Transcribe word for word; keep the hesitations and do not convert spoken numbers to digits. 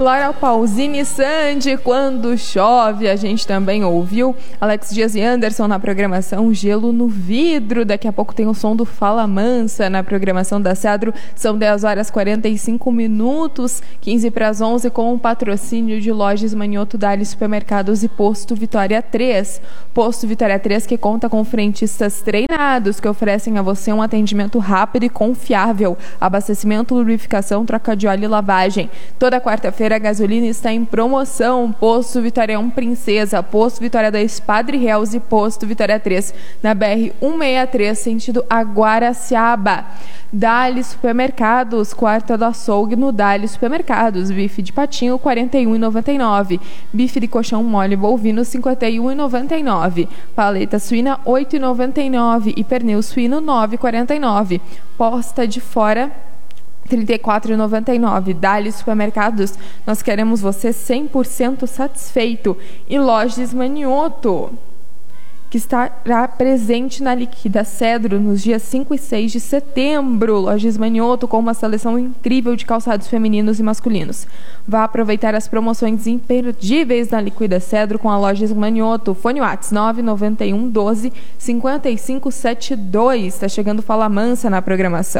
Laura Pausini Sandy, Quando Chove, a gente também ouviu. Alex Dias e Anderson na programação Gelo no Vidro. Daqui a pouco tem o som do Fala Mansa na programação da Cedro. São dez horas e quarenta e cinco minutos, quinze para as onze, com o patrocínio de Lojas Manioto, Dali Supermercados e Posto Vitória três. Posto Vitória três, que conta com frentistas treinados que oferecem a você um atendimento rápido e confiável. Abastecimento, lubrificação, troca de óleo e lavagem. Toda quarta-feira a gasolina está em promoção. Posto Vitória um Princesa, Posto Vitória dois Padre Reus e Posto Vitória três na B R cento e sessenta e três, sentido Aguaraciaba. Dali Supermercados, quarta do açougue no Dali Supermercados. Bife de patinho quarenta e um reais e noventa e nove centavos. Bife de colchão mole bovino cinquenta e um reais e noventa e nove centavos. Paleta suína oito reais e noventa e nove centavos e pernil suíno nove reais e quarenta e nove centavos. Posta de fora trinta e quatro reais e noventa e nove centavos. Dali Supermercados, nós queremos você cem por cento satisfeito. E Lojas Manioto, que estará presente na Liquida Cedro nos dias cinco e seis de setembro. Lojas Manioto, com uma seleção incrível de calçados femininos e masculinos. Vá aproveitar as promoções imperdíveis na Liquida Cedro com a Lojas Manioto. Fone WhatsApp nove nove um doze cinquenta e cinco setenta e dois. Está chegando Fala Mansa na programação.